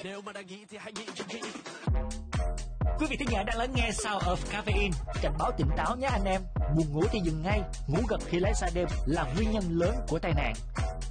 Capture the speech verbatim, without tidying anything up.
Nếu mà đang nghĩ thì hãy nghĩ cho kỹ. Quý vị thính giả đang lắng nghe Sound of Caffeine. Cảnh báo tỉnh táo nhé anh em. Buồn ngủ thì dừng ngay. Ngủ gật khi lái xe đêm là nguyên nhân lớn của tai nạn.